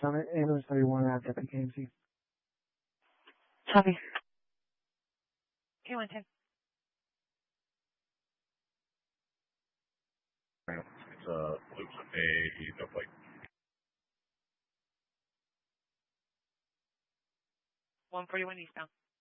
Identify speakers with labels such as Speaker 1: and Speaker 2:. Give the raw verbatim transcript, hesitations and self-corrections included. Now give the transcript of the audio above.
Speaker 1: Summit, ambulance thirty-one at Deputy K M C.
Speaker 2: Copy.
Speaker 3: K one ten.
Speaker 4: It's uh, loops a no flight.
Speaker 3: one forty-one eastbound.